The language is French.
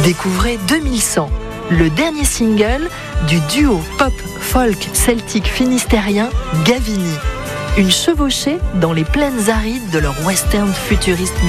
Découvrez 2100, le dernier single du duo pop-folk celtique finistérien Gavini. Une chevauchée dans les plaines arides de leur western futuriste